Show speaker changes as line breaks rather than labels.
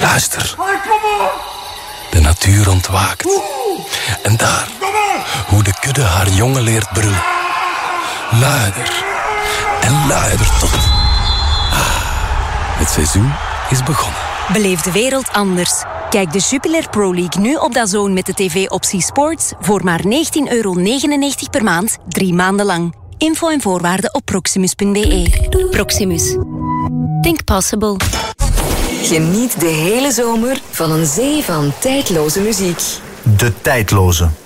Luister. De natuur ontwaakt. En daar, hoe de kudde haar jongen leert brullen. Luider en luider tot... Het seizoen is begonnen.
Beleef de wereld anders. Kijk de Jupiler Pro League nu op DAZN met de tv-optie Sports voor maar €19,99 per maand, 3 maanden lang. Info en voorwaarden op proximus.be. Proximus. Think possible.
Geniet de hele zomer van een zee van tijdloze muziek.
De tijdloze.